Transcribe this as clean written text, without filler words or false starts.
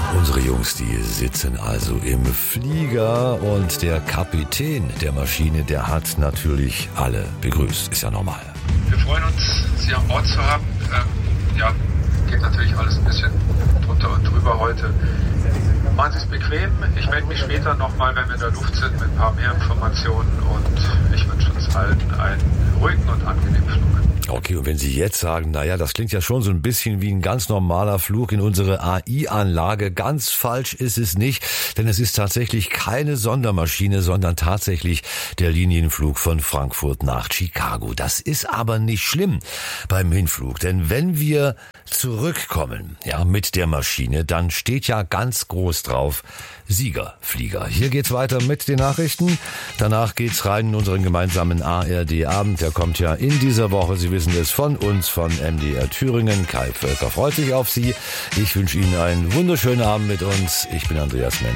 Unsere Jungs, die sitzen also im Flieger und der Kapitän der Maschine, der hat natürlich alle begrüßt. Ist ja normal. Wir freuen uns, Sie an Bord zu haben. Geht natürlich alles ein bisschen drunter und drüber heute. Machen Sie es bequem. Ich melde mich später nochmal, wenn wir in der Luft sind, mit ein paar mehr Informationen und ich wünsche uns allen einen ruhigen und angenehmen Flug. Okay, und wenn Sie jetzt sagen, naja, das klingt ja schon so ein bisschen wie ein ganz normaler Flug in unsere AI-Anlage, ganz falsch ist es nicht, denn es ist tatsächlich keine Sondermaschine, sondern tatsächlich der Linienflug von Frankfurt nach Chicago. Das ist aber nicht schlimm beim Hinflug, denn wenn wir zurückkommen, ja, mit der Maschine, dann steht ja ganz groß drauf, Siegerflieger. Hier geht's weiter mit den Nachrichten. Danach geht's rein in unseren gemeinsamen ARD-Abend. Der kommt ja in dieser Woche, Sie wissen es, von uns, von MDR Thüringen. Kai Völker freut sich auf Sie. Ich wünsche Ihnen einen wunderschönen Abend mit uns. Ich bin Andreas Menz.